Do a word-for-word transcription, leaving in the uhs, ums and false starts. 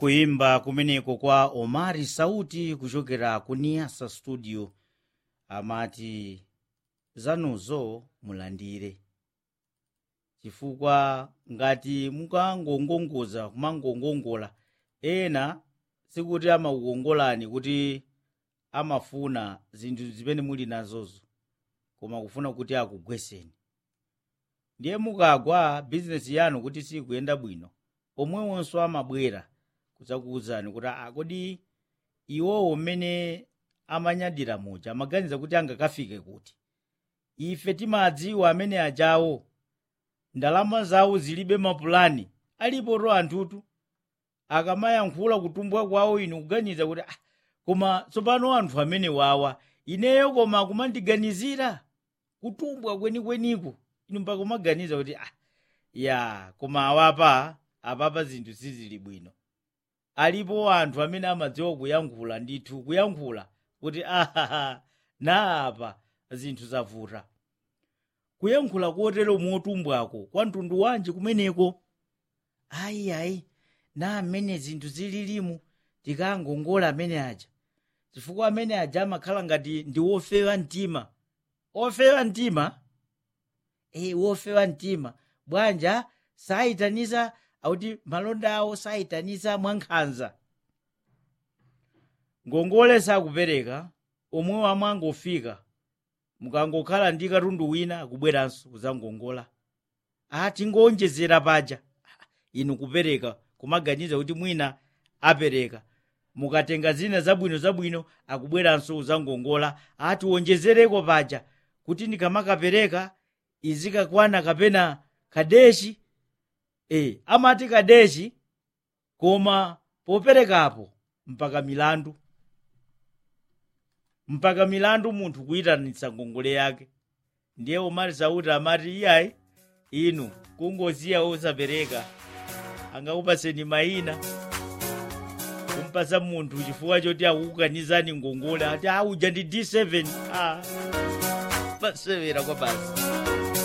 Kuimba kumeneko kwa Omari Sauti kuchokera ku Niasa Studio amati zanuzo mulandire. Chifukwa ngati mukangongongoza kumangongongola ena sikuti amakukongolani kuti amafuna zinthu zimene muli nazozo koma kufuna kuti akugweseni. Ndiye mukagwa business yanu kuti sikuyenda bwino omwewonso amabwera kudzakuwuzani kuti akodi iwowo mmene amanyadira muja amaganiza kuti angakafike kuti. Ife timadziwa amene ajawo ndalama zawo zilibe mapulani alipo ro anthutu akamayankhula kutumbwa kwawo inu kuganiza kuti ah, koma tsopano anthu amene wawa ineyo koma kumandiganizira kutumbwa kwenikweniko inu mpaka kumaganiza kuti ah, ya koma awapa apapa zinthu sizili bwino. Alipo anthu amene amadziwa kuyankhula ndithu kuyankhula kuti ahaha na apa zinthu zavuta. Kuyankhula kotero motumbwako kwa mtundu wanji kumeneko. Ayi ayi na amene zinthu zililimu tikangongola amene aja. Chifukwa amene aja amakhala ngati ndi wofewa mtima. Ofewa mtima? Eh, wofewa mtima. Bwanja saitaniza auti malonda awo saitaniza mwankhanza. Ngongole sakupereka omwe wamwangofika mukangokhala ndi katundu wina akubweranso kuzangongola. Ati ngonjezera paja inu kupereka kumaganiza kuti mwina apereka. Mukatenga zina zabwino zabwino akubweranso kuzangongola ati wonjezereko paja kuti ndikamakapereka izikakwana kapena kadeshi. Eh, amati kadeshi koma poperekapo mpaka milandu. Mpaka milandu munthu kuyitanitsa ngongole yake. Ndiye Omari Sauti amati iyayi inu kungoziya osapereka angakupaseni mayina kumpasa munthu chifukwa choti akukukanizani ngongole ati auja ndi D seven ah pasewera kwa basi.